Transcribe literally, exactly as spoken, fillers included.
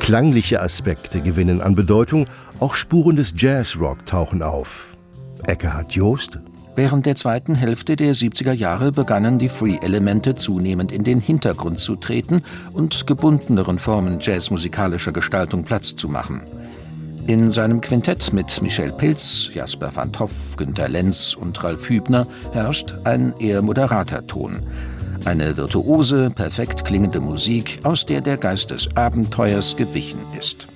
Klangliche Aspekte gewinnen an Bedeutung, auch Spuren des Jazzrock tauchen auf. Ekkehard Joost: Während der zweiten Hälfte der siebziger Jahre begannen die Free-Elemente zunehmend in den Hintergrund zu treten und gebundeneren Formen jazzmusikalischer Gestaltung Platz zu machen. In seinem Quintett mit Michel Pilz, Jasper van Toff, Günter Lenz und Ralf Hübner herrscht ein eher moderater Ton. Eine virtuose, perfekt klingende Musik, aus der der Geist des Abenteuers gewichen ist.